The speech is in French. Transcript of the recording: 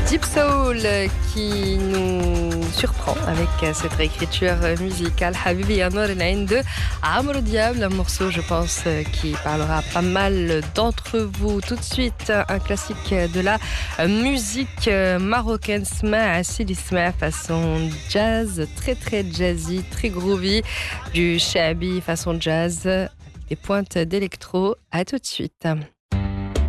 Deep Soul qui nous surprend avec cette réécriture musicale Habibi ya Nour el-Ain de Amro Diab, un morceau je pense qui parlera à pas mal d'entre vous. Tout de suite un classique de la musique marocaine, Sma Sidi Sma façon jazz, très jazzy, très groovy, du shabi façon jazz, des pointes d'électro. À tout de suite.